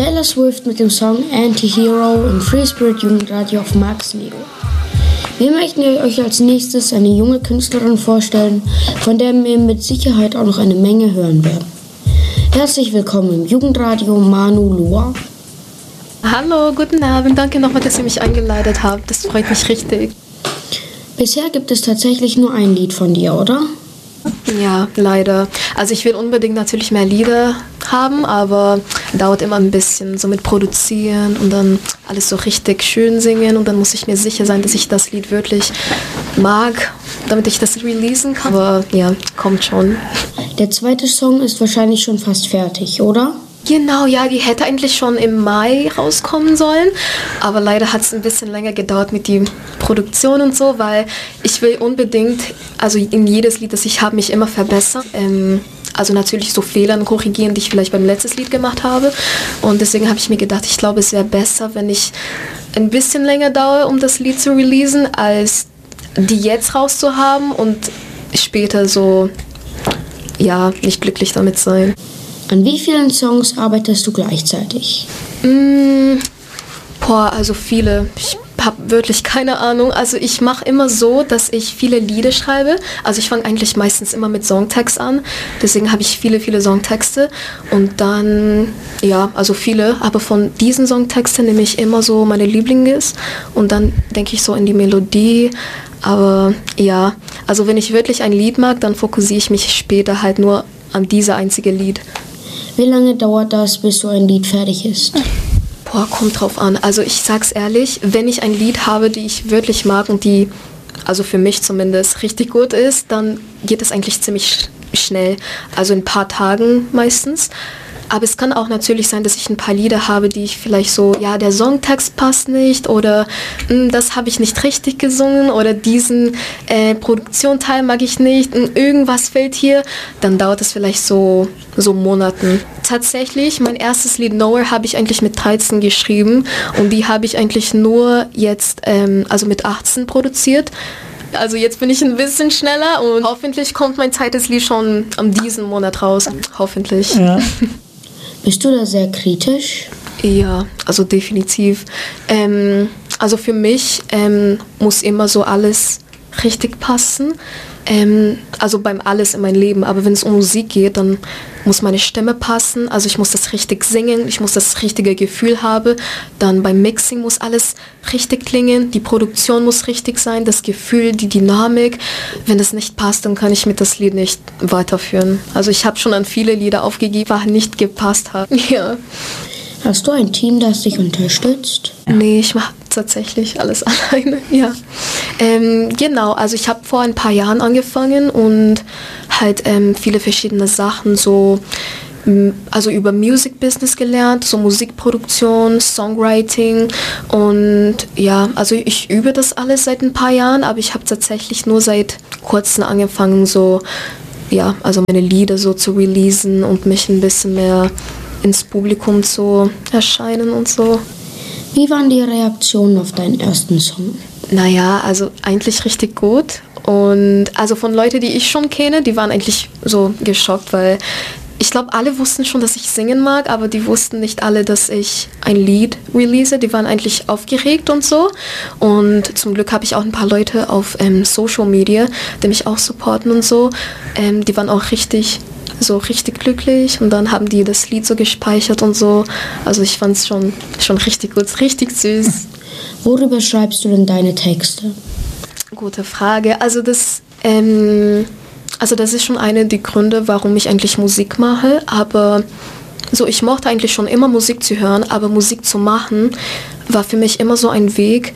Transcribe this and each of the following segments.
Taylor Swift mit dem Song Anti-Hero im Free Spirit Jugendradio auf Max Medo. Wir möchten euch als nächstes eine junge Künstlerin vorstellen, von der wir mit Sicherheit auch noch eine Menge hören werden. Herzlich willkommen im Jugendradio Manu Lua. Hallo, guten Abend. Danke nochmal, dass ihr mich eingeladen habt. Das freut mich richtig. Bisher gibt es tatsächlich nur ein Lied von dir, oder? Ja, leider. Also ich will unbedingt natürlich mehr Lieder haben, aber dauert immer ein bisschen, so mit produzieren und dann alles so richtig schön singen und dann muss ich mir sicher sein, dass ich das Lied wirklich mag, damit ich das releasen kann. Aber ja, kommt schon. Der zweite Song ist wahrscheinlich schon fast fertig, oder? Genau, ja, die hätte eigentlich schon im Mai rauskommen sollen, aber leider hat es ein bisschen länger gedauert mit der Produktion und so, weil ich will unbedingt, also in jedes Lied, das ich habe, mich immer verbessern. Also natürlich so Fehler korrigieren, die ich vielleicht beim letzten Lied gemacht habe. Und deswegen habe ich mir gedacht, ich glaube, es wäre besser, wenn ich ein bisschen länger dauere, um das Lied zu releasen, als die jetzt rauszuhaben und später so, ja, nicht glücklich damit sein. An wie vielen Songs arbeitest du gleichzeitig? Also viele. Ich habe wirklich keine Ahnung. Also ich mache immer so, dass ich viele Lieder schreibe. Also ich fange eigentlich meistens immer mit Songtext an. Deswegen habe ich viele Songtexte. Und dann, ja, also viele. Aber von diesen Songtexten nehme ich immer so meine Lieblinge. Und dann denke ich so in die Melodie. Aber ja, also wenn ich wirklich ein Lied mag, dann fokussiere ich mich später halt nur an diese einzige Lied. Wie lange dauert das, bis so ein Lied fertig ist? Kommt drauf an. Also ich sag's ehrlich, wenn ich ein Lied habe, die ich wirklich mag und die, also für mich zumindest, richtig gut ist, dann geht es eigentlich ziemlich schnell. Also in ein paar Tagen meistens. Aber es kann auch natürlich sein, dass ich ein paar Lieder habe, die ich vielleicht so, ja, der Songtext passt nicht oder das habe ich nicht richtig gesungen oder diesen Produktionsteil mag ich nicht, irgendwas fehlt hier. Dann dauert es vielleicht so Monaten. Tatsächlich, mein erstes Lied Nowhere habe ich eigentlich mit 13 geschrieben und die habe ich eigentlich nur jetzt, also mit 18 produziert. Also jetzt bin ich ein bisschen schneller und hoffentlich kommt mein zweites Lied schon an diesem Monat raus. Hoffentlich. Ja. Bist du da sehr kritisch? Ja, also definitiv. Also für mich muss immer so alles richtig passen. Also beim alles in meinem Leben. Aber wenn es um Musik geht, dann muss meine Stimme passen. Also ich muss das richtig singen, ich muss das richtige Gefühl haben. Dann beim Mixing muss alles richtig klingen, die Produktion muss richtig sein, das Gefühl, die Dynamik. Wenn das nicht passt, dann kann ich mit das Lied nicht weiterführen. Also ich habe schon an viele Lieder aufgegeben, die nicht gepasst haben. Ja. Hast du ein Team, das dich unterstützt? Nee, ich mache tatsächlich alles alleine, ja. Genau, also ich habe vor ein paar Jahren angefangen und halt viele verschiedene Sachen so, also über Music Business gelernt, so Musikproduktion, Songwriting und ja, also ich übe das alles seit ein paar Jahren, aber ich habe tatsächlich nur seit kurzem angefangen, so, ja, also meine Lieder so zu releasen und mich ein bisschen mehr ins Publikum zu erscheinen und so. Wie waren die Reaktionen auf deinen ersten Song? Naja, also eigentlich richtig gut. Und also von Leuten, die ich schon kenne, die waren eigentlich so geschockt, weil ich glaube, alle wussten schon, dass ich singen mag, aber die wussten nicht alle, dass ich ein Lied release. Die waren eigentlich aufgeregt und so. Und zum Glück habe ich auch ein paar Leute auf Social Media, die mich auch supporten und so. Die waren auch richtig glücklich und dann haben die das Lied so gespeichert und so. Also ich fand es schon richtig gut, richtig süß. Worüber schreibst du denn deine Texte? Gute Frage. Also das ist schon einer der Gründe, warum ich eigentlich Musik mache. Aber so, ich mochte eigentlich schon immer Musik zu hören, aber Musik zu machen war für mich immer so ein Weg,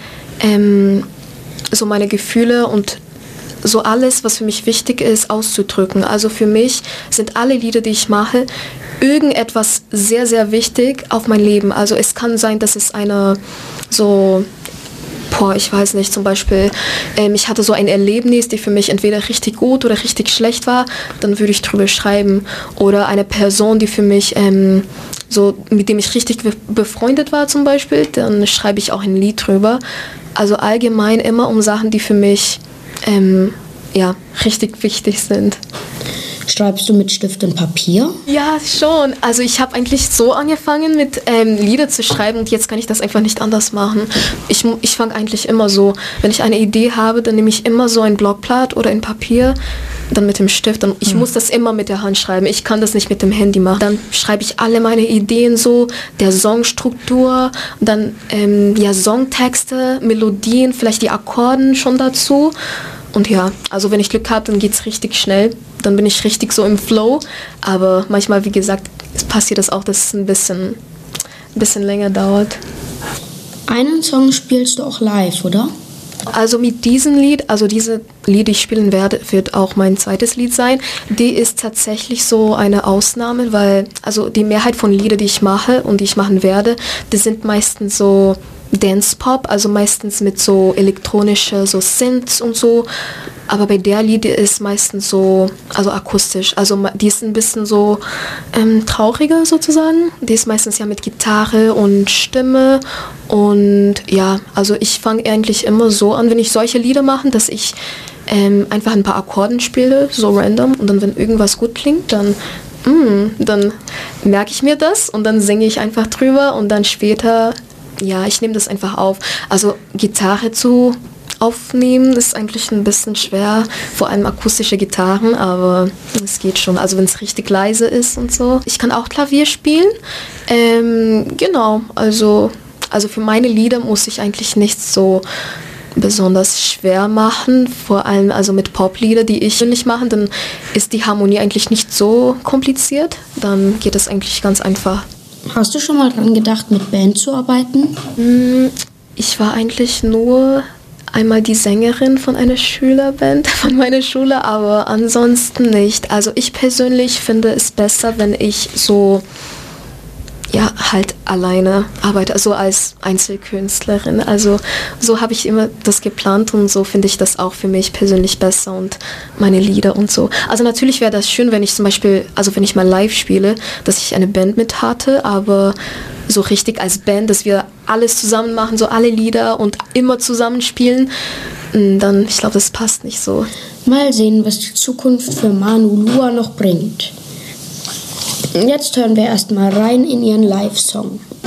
so meine Gefühle und so alles, was für mich wichtig ist, auszudrücken. Also für mich sind alle Lieder, die ich mache, irgendetwas sehr, sehr wichtig auf mein Leben. Also es kann sein, dass es eine so, ich weiß nicht, zum Beispiel, ich hatte so ein Erlebnis, die für mich entweder richtig gut oder richtig schlecht war, dann würde ich drüber schreiben. Oder eine Person, die für mich so, mit dem ich richtig befreundet war zum Beispiel, dann schreibe ich auch ein Lied drüber. Also allgemein immer um Sachen, die für mich richtig wichtig sind. Schreibst du mit Stift und Papier? Ja, schon. Also ich habe eigentlich so angefangen mit Lieder zu schreiben und jetzt kann ich das einfach nicht anders machen. Ich fange eigentlich immer so, wenn ich eine Idee habe, dann nehme ich immer so ein Blockblatt oder ein Papier, dann mit dem Stift. Und ich muss das immer mit der Hand schreiben. Ich kann das nicht mit dem Handy machen. Dann schreibe ich alle meine Ideen so, der Songstruktur, dann Songtexte, Melodien, vielleicht die Akkorden schon dazu. Und ja, also wenn ich Glück habe, dann geht es richtig schnell. Dann bin ich richtig so im Flow. Aber manchmal, wie gesagt, passiert das auch, dass es ein bisschen länger dauert. Einen Song spielst du auch live, oder? Also mit diesem Lied, also diese Lied, die ich spielen werde, wird auch mein zweites Lied sein. Die ist tatsächlich so eine Ausnahme, weil also die Mehrheit von Liedern, die ich mache und die ich machen werde, die sind meistens so Dance-Pop, also meistens mit so elektronische, so Synths und so. Aber bei der Lied ist meistens so, also akustisch. Also die ist ein bisschen so trauriger sozusagen. Die ist meistens ja mit Gitarre und Stimme. Und ja, also ich fange eigentlich immer so an, wenn ich solche Lieder mache, dass ich einfach ein paar Akkorden spiele, so random. Und dann, wenn irgendwas gut klingt, dann merke ich mir das und dann singe ich einfach drüber und dann später, ja, ich nehme das einfach auf. Also Gitarre zu aufnehmen ist eigentlich ein bisschen schwer, vor allem akustische Gitarren, aber es geht schon, also wenn es richtig leise ist und so. Ich kann auch Klavier spielen, genau, also für meine Lieder muss ich eigentlich nichts so besonders schwer machen, vor allem also mit Poplieder, die ich nicht mache, dann ist die Harmonie eigentlich nicht so kompliziert, dann geht es eigentlich ganz einfach. Hast du schon mal dran gedacht, mit Band zu arbeiten? Ich war eigentlich nur einmal die Sängerin von einer Schülerband von meiner Schule, aber ansonsten nicht. Also ich persönlich finde es besser, wenn ich so, ja, halt alleine arbeite, also als Einzelkünstlerin. Also so habe ich immer das geplant und so finde ich das auch für mich persönlich besser und meine Lieder und so. Also natürlich wäre das schön, wenn ich zum Beispiel, also wenn ich mal live spiele, dass ich eine Band mit hatte, aber so richtig als Band, dass wir alles zusammen machen, so alle Lieder und immer zusammen spielen, dann, ich glaube, das passt nicht so. Mal sehen, was die Zukunft für Manu Lua noch bringt. Jetzt hören wir erstmal rein in ihren Live-Song.